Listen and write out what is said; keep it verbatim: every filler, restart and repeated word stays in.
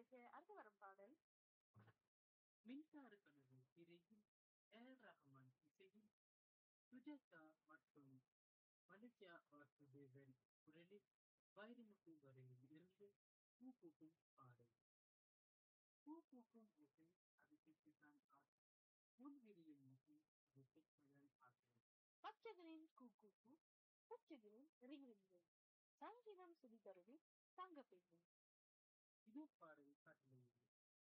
நிகழ்ச்சிக்கு அடுத்து வரும் பாடல் மின்சார கனவு திரையில் ஏர் ரஹ்மான் இசையில் சுஜாதா மற்றும் மலேசியா வாசுதேவன் குரலில் வைரமுத்து வரையில் இருந்து பூ பூக்கும் பாடல். பூ பூக்கும் ஓசை அது கேட்கத்தான் ஆசை. முன் விரியும் இசை அது கேட்கத்தான் ஆசை. பச்சைகளின் கூக்கூக்கு பச்சைகளின் ரிங்கிரிங்கு சங்கீதம் சுதி தருவி தங்க பெண்ணு இது பாடல் காட்டலையில்